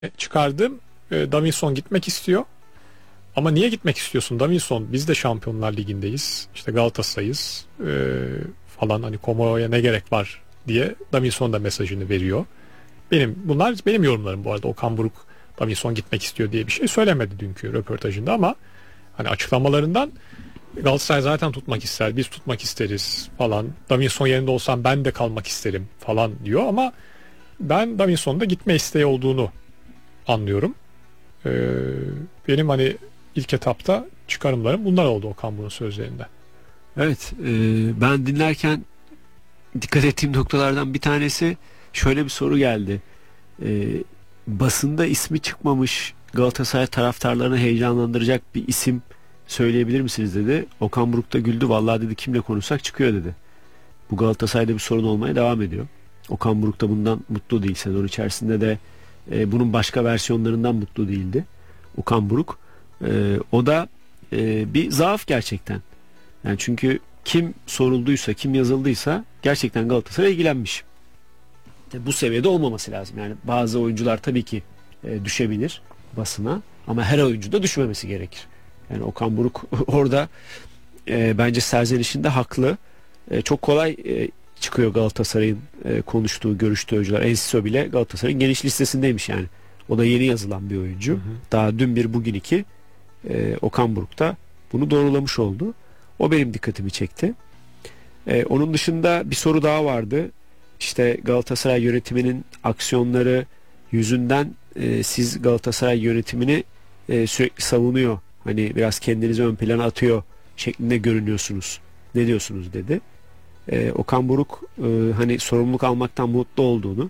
çıkardım. Davinson gitmek istiyor. Ama niye gitmek istiyorsun Davinson? Biz de Şampiyonlar Ligi'ndeyiz. İşte Galatasaray'ız. Falan hani Komoro'ya ne gerek var diye Davinson da mesajını veriyor. Bunlar benim yorumlarım bu arada. Okan Buruk Davinson gitmek istiyor diye bir şey söylemedi dünkü röportajında ama hani açıklamalarından Galatasaray zaten tutmak ister, biz tutmak isteriz falan. Davinson yerinde olsam ben de kalmak isterim falan diyor ama ben Davinson'da gitme isteği olduğunu anlıyorum. Ee, Benim hani ilk etapta çıkarımlarım bunlar oldu Okan Buruk'un sözlerinde. Evet, ben dinlerken dikkat ettiğim noktalardan bir tanesi şöyle bir soru geldi. E, Basında ismi çıkmamış Galatasaray taraftarlarını heyecanlandıracak bir isim söyleyebilir misiniz dedi. Okan Buruk da güldü. Vallahi dedi kimle konuşsak çıkıyor dedi. Bu Galatasaray'da bir sorun olmaya devam ediyor. Okan Buruk da bundan mutlu değil. Sezon içerisinde de bunun başka versiyonlarından mutlu değildi. Okan Buruk. O da bir zaaf gerçekten. Yani çünkü kim sorulduysa, kim yazıldıysa gerçekten Galatasaray ilgilenmiş. Bu seviyede olmaması lazım. Yani bazı oyuncular tabii ki düşebilir basına ama her oyuncu da düşmemesi gerekir. Yani Okan Buruk orada bence serzenişinde haklı. Çok kolay çıkıyor Galatasaray'ın konuştuğu, görüştüğü oyuncular. Enciso bile Galatasaray'ın geniş listesindeymiş yani. O da yeni yazılan bir oyuncu. Hı hı. Daha dün bir bugün iki Okan Buruk da bunu doğrulamış oldu. O benim dikkatimi çekti. Onun dışında bir soru daha vardı. İşte Galatasaray yönetiminin aksiyonları yüzünden siz Galatasaray yönetimini sürekli savunuyor. Hani biraz kendinizi ön plana atıyor şeklinde görünüyorsunuz. Ne diyorsunuz dedi. Okan Buruk hani sorumluluk almaktan mutlu olduğunu,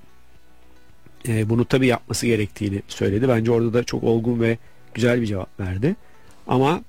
bunu tabii yapması gerektiğini söyledi. Bence orada da çok olgun ve güzel bir cevap verdi. Ama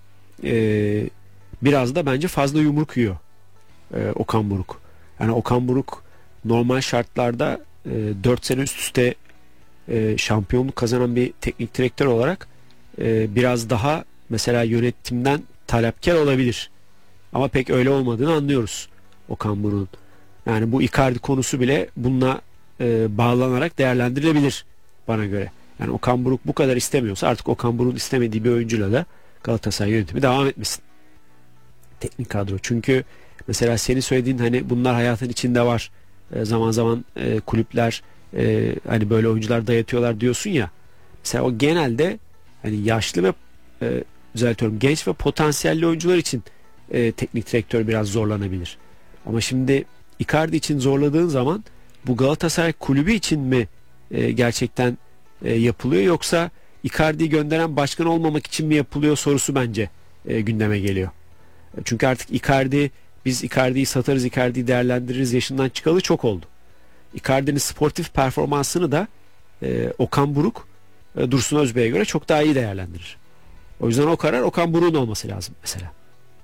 biraz da bence fazla yumruk yiyor Okan Buruk. Yani Okan Buruk normal şartlarda 4 sene üst üste şampiyonluk kazanan bir teknik direktör olarak biraz daha mesela yönetimden talepkar olabilir. Ama pek öyle olmadığını anlıyoruz Okan Buruk'un. Yani bu Icardi konusu bile bununla bağlanarak değerlendirilebilir bana göre. Yani Okan Buruk bu kadar istemiyorsa artık Okan Buruk'un istemediği bir oyuncuyla da Galatasaray yönetimi devam etmesin. Teknik kadro. Çünkü mesela senin söylediğin hani bunlar hayatın içinde var. Zaman zaman kulüpler hani böyle oyuncular dayatıyorlar diyorsun ya. Mesela o genelde hani yaşlı ve düzeltiyorum genç ve potansiyelli oyuncular için teknik direktör biraz zorlanabilir. Ama şimdi Icardi için zorladığın zaman bu Galatasaray kulübü için mi gerçekten yapılıyor yoksa Icardi'yi gönderen başkan olmamak için mi yapılıyor sorusu bence gündeme geliyor. Çünkü artık biz Icardi'yi satarız, Icardi'yi değerlendiririz yaşından çıkalı çok oldu. Icardi'nin sportif performansını da Okan Buruk Dursun Özbek'e göre çok daha iyi değerlendirir. O yüzden o karar Okan Buruk'un olması lazım mesela.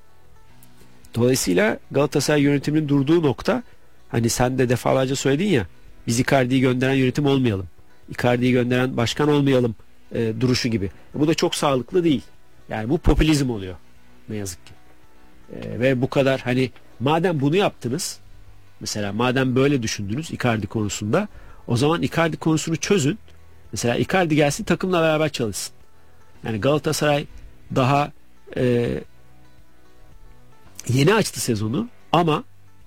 Dolayısıyla Galatasaray yönetiminin durduğu nokta hani sen de defalarca söyledin ya biz Icardi'yi gönderen yönetim olmayalım. Icardi'yi gönderen başkan olmayalım duruşu gibi. Bu da çok sağlıklı değil. Yani bu popülizm oluyor. Ne yazık ki. Ve bu kadar hani madem bunu yaptınız mesela madem böyle düşündünüz Icardi konusunda o zaman Icardi konusunu çözün. Mesela Icardi gelsin takımla beraber çalışsın. Yani Galatasaray daha yeni açtı sezonu ama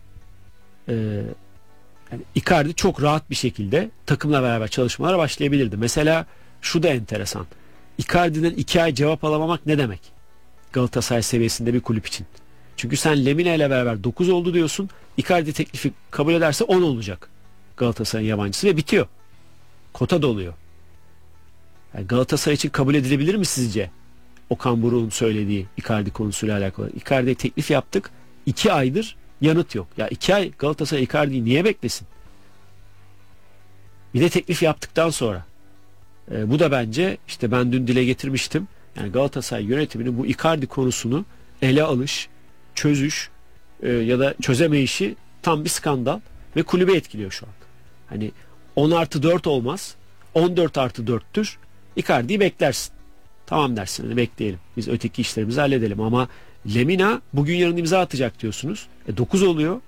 yani Icardi çok rahat bir şekilde takımla beraber çalışmalara başlayabilirdi. Mesela şu da enteresan. Icardi'den 2 ay cevap alamamak ne demek? Galatasaray seviyesinde bir kulüp için. Çünkü sen Lemina ile beraber 9 oldu diyorsun. Icardi teklifi kabul ederse 10 olacak Galatasaray'ın yabancısı ve bitiyor. Kota doluyor. Yani Galatasaray için kabul edilebilir mi sizce? Okan Buruk'un söylediği Icardi konusuyla alakalı. Icardi'ye teklif yaptık. 2 aydır yanıt yok. Ya 2 ay Galatasaray Icardi'yi niye beklesin? Bir de teklif yaptıktan sonra. Bu da bence işte ben dün dile getirmiştim. Yani Galatasaray yönetiminin bu Icardi konusunu ele alış, çözüş ya da çözemeyişi tam bir skandal ve kulübe etkiliyor şu an. Hani 10+4 olmaz. 14+4'tür. Icardi'yi beklersin. Tamam dersin hani bekleyelim. Biz öteki işlerimizi halledelim ama Lemina bugün yarın imza atacak diyorsunuz. 9 oluyor.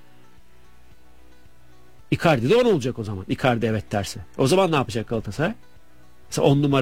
Icardi de 10 olacak o zaman. Icardi evet derse. O zaman ne yapacak Galatasaray? Mesela 10 numara